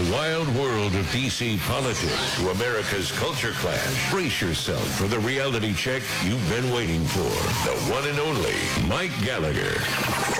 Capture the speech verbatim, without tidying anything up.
the wild world of D C politics to America's culture clash, brace yourself for the reality check you've been waiting for. The one and only Mike Gallagher.